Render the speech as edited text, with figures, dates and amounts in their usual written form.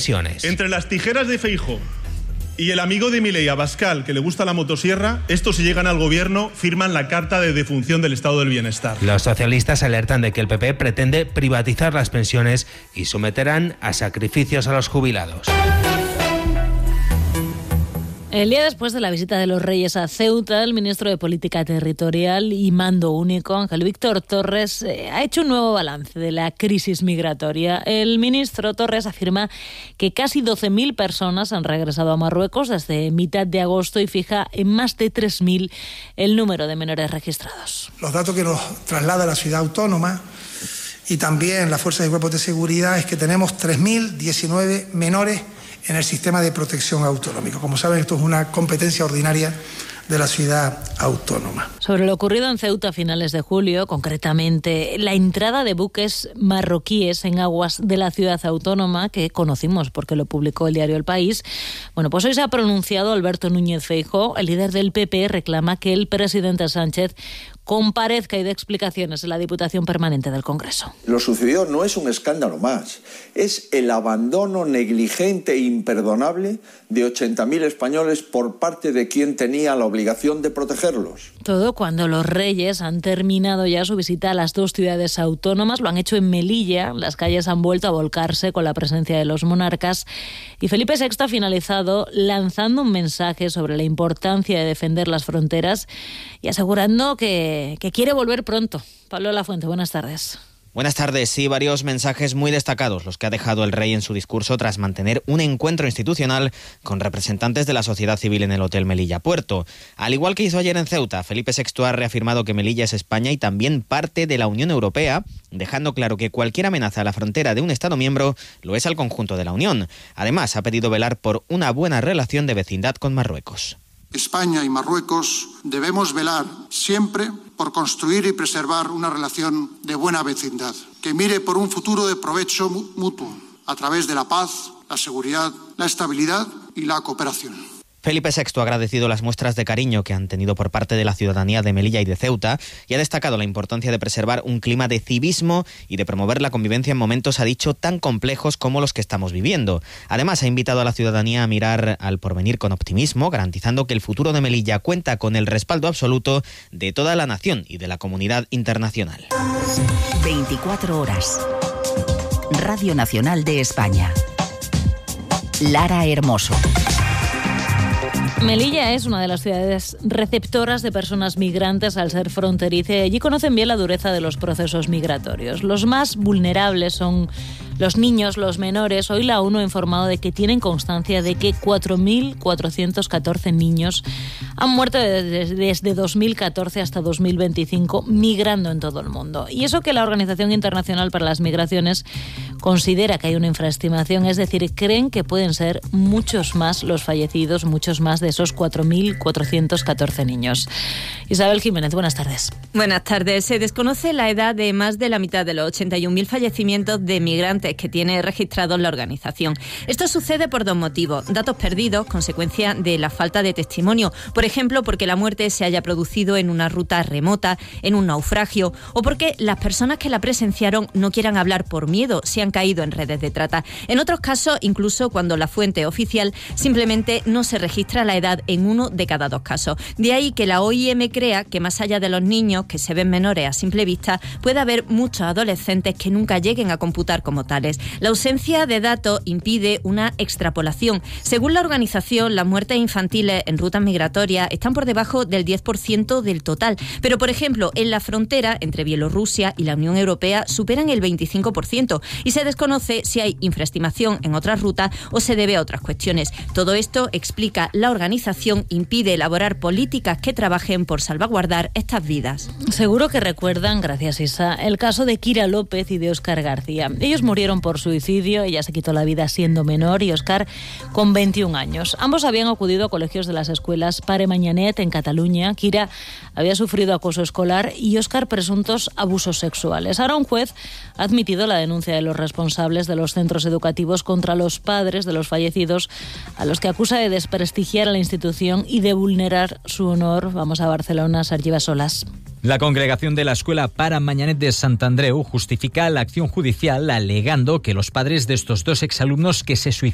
pensiones. Entre las tijeras de Feijóo y el amigo de Milei, Abascal, que le gusta la motosierra, estos, si llegan al gobierno, firman la carta de defunción del estado del bienestar. Los socialistas alertan de que el PP pretende privatizar las pensiones y someterán a sacrificios a los jubilados. El día después de la visita de los Reyes a Ceuta, el ministro de Política Territorial y Mando Único, Ángel Víctor Torres, ha hecho un nuevo balance de la crisis migratoria. El ministro Torres afirma que casi 12.000 personas han regresado a Marruecos desde mitad de agosto y fija en más de 3.000 el número de menores registrados. Los datos que nos traslada la ciudad autónoma y también las fuerzas y cuerpos de seguridad es que tenemos 3.019 menores en el sistema de protección autonómico. Como saben, esto es una competencia ordinaria de la ciudad autónoma. Sobre lo ocurrido en Ceuta a finales de julio, concretamente la entrada de buques marroquíes en aguas de la ciudad autónoma, que conocimos porque lo publicó el diario El País, bueno, pues hoy se ha pronunciado Alberto Núñez Feijóo. El líder del PP reclama que el presidente Sánchez comparezca y dé explicaciones en la Diputación Permanente del Congreso. Lo sucedido no es un escándalo más, es el abandono negligente e imperdonable de 80.000 españoles por parte de quien tenía la obligación de protegerlos. Todo cuando los Reyes han terminado ya su visita a las dos ciudades autónomas, lo han hecho en Melilla, las calles han vuelto a volcarse con la presencia de los monarcas y Felipe VI ha finalizado lanzando un mensaje sobre la importancia de defender las fronteras y asegurando que quiere volver pronto. Pablo Lafuente, buenas tardes. Buenas tardes. Sí, varios mensajes muy destacados los que ha dejado el rey en su discurso tras mantener un encuentro institucional con representantes de la sociedad civil en el Hotel Melilla Puerto. Al igual que hizo ayer en Ceuta, Felipe VI ha reafirmado que Melilla es España y también parte de la Unión Europea, dejando claro que cualquier amenaza a la frontera de un Estado miembro lo es al conjunto de la Unión. Además, ha pedido velar por una buena relación de vecindad con Marruecos. España y Marruecos debemos velar siempre por construir y preservar una relación de buena vecindad, que mire por un futuro de provecho mutuo, a través de la paz, la seguridad, la estabilidad y la cooperación. Felipe VI ha agradecido las muestras de cariño que han tenido por parte de la ciudadanía de Melilla y de Ceuta y ha destacado la importancia de preservar un clima de civismo y de promover la convivencia en momentos, ha dicho, tan complejos como los que estamos viviendo. Además, ha invitado a la ciudadanía a mirar al porvenir con optimismo, garantizando que el futuro de Melilla cuenta con el respaldo absoluto de toda la nación y de la comunidad internacional. 24 horas. Radio Nacional de España. Lara Hermoso. Melilla es una de las ciudades receptoras de personas migrantes al ser fronteriza y allí conocen bien la dureza de los procesos migratorios. Los más vulnerables son los niños, los menores. Hoy la ONU ha informado de que tienen constancia de que 4.414 niños han muerto desde 2014 hasta 2025 migrando en todo el mundo. Y eso que la Organización Internacional para las Migraciones considera que hay una infraestimación, es decir, creen que pueden ser muchos más los fallecidos, muchos más de esos 4.414 niños. Isabel Jiménez, buenas tardes. Buenas tardes. Se desconoce la edad de más de la mitad de los 81.000 fallecimientos de migrantes que tiene registrado la organización. Esto sucede por dos motivos. Datos perdidos, consecuencia de la falta de testimonio. Por ejemplo, porque la muerte se haya producido en una ruta remota, en un naufragio, o porque las personas que la presenciaron no quieran hablar por miedo, si han caído en redes de trata. En otros casos, incluso cuando la fuente oficial simplemente no se registra la edad en 1 de cada 2 casos. De ahí que la OIM crea que más allá de los niños, que se ven menores a simple vista, puede haber muchos adolescentes que nunca lleguen a computar como tales. La ausencia de datos impide una extrapolación. Según la organización, las muertes infantiles en rutas migratorias están por debajo del 10% del total. Pero, por ejemplo, en la frontera entre Bielorrusia y la Unión Europea superan el 25% y se desconoce si hay infraestimación en otras rutas o se debe a otras cuestiones. Todo esto, explica la organización, impide elaborar políticas que trabajen por salvaguardar estas vidas. Seguro que recuerdan, gracias Isa, el caso de Kira López y de Óscar García. Ellos murieron por suicidio, ella se quitó la vida siendo menor y Óscar con 21 años. Ambos habían acudido a colegios de las escuelas Pare Manyanet en Cataluña. Kira había sufrido acoso escolar y Óscar presuntos abusos sexuales. Ahora un juez ha admitido la denuncia de los responsables de los centros educativos contra los padres de los fallecidos, a los que acusa de desprestigiar a la institución y de vulnerar su honor. Vamos a Barcelona, Sergi Bassolas. La congregación de la escuela Pare Manyanet de Sant Andreu justifica la acción judicial alegando que los padres de estos dos exalumnos que se suicidaron